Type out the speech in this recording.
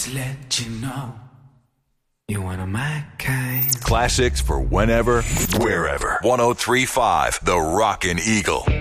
to let you know you're one of my kind. Classics for whenever, wherever. 103.5 The Rockin' Eagle.